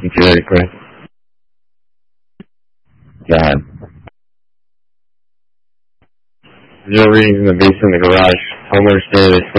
theoretically. God. Zero readings in the basement of the garage. Homeowners say they